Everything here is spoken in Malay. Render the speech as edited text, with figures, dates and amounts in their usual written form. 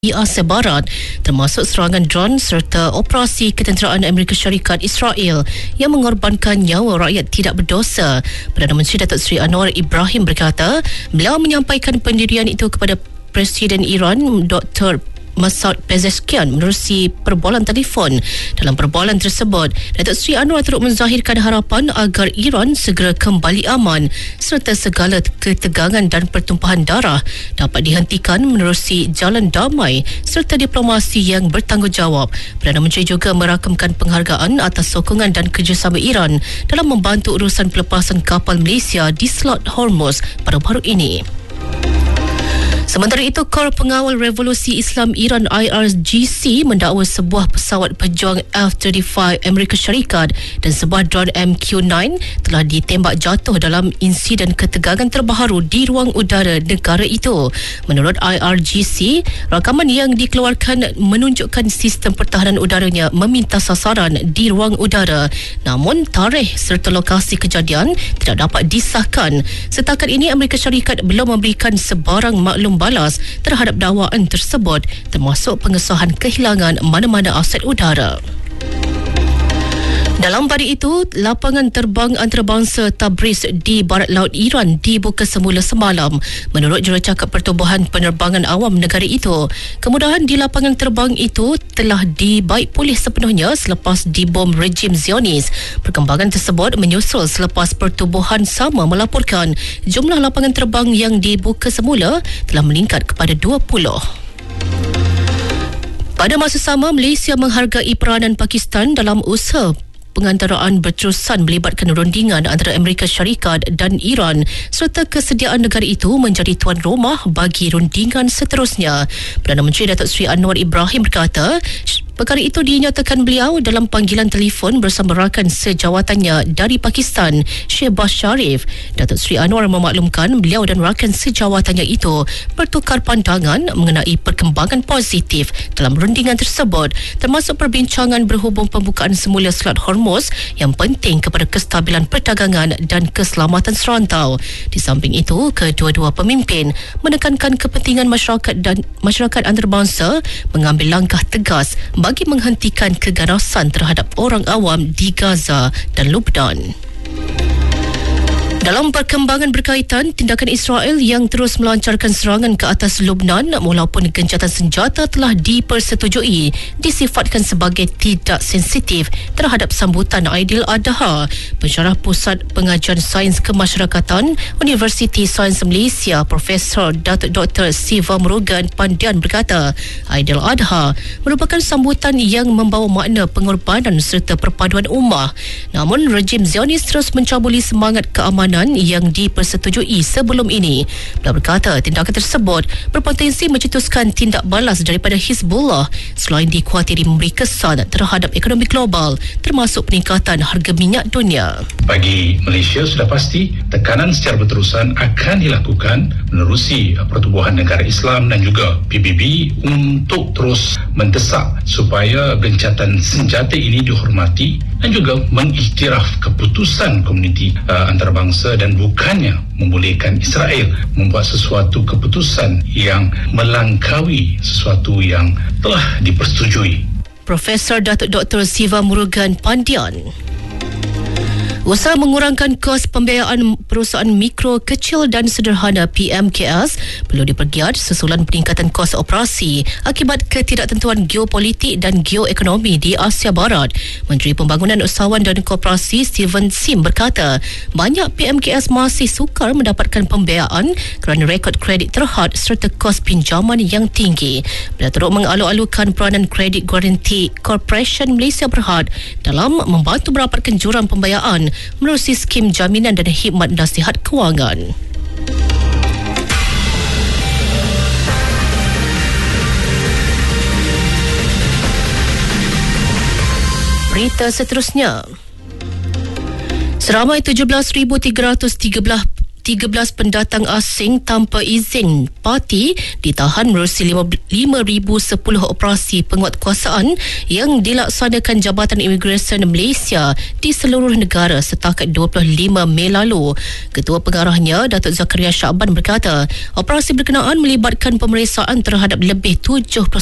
di Asia Barat, termasuk serangan drone serta operasi ketenteraan Amerika Syarikat Israel yang mengorbankan nyawa rakyat tidak berdosa. Perdana Menteri Datuk Seri Anwar Ibrahim berkata, beliau menyampaikan pendirian itu kepada Presiden Iran Dr. Masoud Pezeshkian menerusi perbualan telefon. Dalam perbualan tersebut, Datuk Seri Anwar turut menzahirkan harapan agar Iran segera kembali aman serta segala ketegangan dan pertumpahan darah dapat dihentikan menerusi jalan damai serta diplomasi yang bertanggungjawab. Perdana Menteri juga merakamkan penghargaan atas sokongan dan kerjasama Iran dalam membantu urusan pelepasan kapal Malaysia di Selat Hormuz baru-baru ini. Sementara itu, Kor Pengawal Revolusi Islam Iran IRGC mendakwa sebuah pesawat pejuang F-35 Amerika Syarikat dan sebuah drone MQ-9 telah ditembak jatuh dalam insiden ketegangan terbaru di ruang udara negara itu. Menurut IRGC, rakaman yang dikeluarkan menunjukkan sistem pertahanan udaranya meminta sasaran di ruang udara. Namun, tarikh serta lokasi kejadian tidak dapat disahkan. Setakat ini, Amerika Syarikat belum memberikan sebarang maklum balas terhadap dakwaan tersebut, termasuk pengesahan kehilangan mana-mana aset udara. Dalam pada itu, lapangan terbang antarabangsa Tabriz di barat laut Iran dibuka semula semalam. Menurut Jurucakap Pertubuhan Penerbangan Awam negara itu, kemudahan di lapangan terbang itu telah dibaik pulih sepenuhnya selepas dibom rejim Zionis. Perkembangan tersebut menyusul selepas Pertubuhan sama melaporkan jumlah lapangan terbang yang dibuka semula telah meningkat kepada 20. Pada masa sama, Malaysia menghargai peranan Pakistan dalam usaha pengantaraan berterusan melibatkan rundingan antara Amerika Syarikat dan Iran serta kesediaan negara itu menjadi tuan rumah bagi rundingan seterusnya. Perdana Menteri Datuk Seri Anwar Ibrahim berkata, perkara itu dinyatakan beliau dalam panggilan telefon bersama rakan sejawatannya dari Pakistan, Shehbaz Sharif. Datuk Seri Anwar memaklumkan beliau dan rakan sejawatannya itu bertukar pandangan mengenai perkembangan positif dalam rundingan tersebut, termasuk perbincangan berhubung pembukaan semula Selat Hormuz yang penting kepada kestabilan perdagangan dan keselamatan serantau. Di samping itu, kedua-dua pemimpin menekankan kepentingan masyarakat antarabangsa mengambil langkah tegas bagi menghentikan keganasan terhadap orang awam di Gaza dan Lebanon. Dalam perkembangan berkaitan, tindakan Israel yang terus melancarkan serangan ke atas Lebanon walaupun gencatan senjata telah dipersetujui disifatkan sebagai tidak sensitif terhadap sambutan Aidiladha. Pensyarah Pusat Pengajian Sains Kemasyarakatan Universiti Sains Malaysia, Profesor Datuk Dr. Siva Murugan Pandian berkata, Aidiladha merupakan sambutan yang membawa makna pengorbanan serta perpaduan ummah. Namun, rejim Zionis terus mencabuli semangat keamanan yang dipersetujui sebelum ini. Beliau berkata tindakan tersebut berpotensi mencetuskan tindak balas daripada Hizbullah selain dikhawatiri memberi kesan terhadap ekonomi global termasuk peningkatan harga minyak dunia. Bagi Malaysia sudah pasti tekanan secara berterusan akan dilakukan menerusi Pertubuhan Negara Islam dan juga PBB untuk terus mendesak supaya gencatan senjata ini dihormati dan juga mengiktiraf keputusan komuniti antarabangsa dan bukannya membolehkan Israel membuat sesuatu keputusan yang melangkaui sesuatu yang telah dipersetujui. Profesor Datuk Dr. Siva Murugan Pandian. Usaha mengurangkan kos pembiayaan perusahaan mikro, kecil dan sederhana PMKS perlu dipergiat susulan peningkatan kos operasi akibat ketidaktentuan geopolitik dan geoekonomi di Asia Barat. Menteri Pembangunan Usahawan dan Koperasi Steven Sim berkata, banyak PMKS masih sukar mendapatkan pembiayaan kerana rekod kredit terhad serta kos pinjaman yang tinggi. Beliau turut mengalu-alukan peranan Credit Guarantee Corporation Malaysia Berhad dalam membantu merapatkan jurang pembiayaan menerusi skim jaminan dan khidmat nasihat kewangan. Berita seterusnya. Seramai 17,313 13 pendatang asing tanpa izin parti ditahan menerusi 5,010 operasi penguatkuasaan yang dilaksanakan Jabatan Imigresen Malaysia di seluruh negara setakat 25 Mei lalu. Ketua Pengarahnya, Datuk Zakaria Shaaban berkata, operasi berkenaan melibatkan pemeriksaan terhadap lebih 70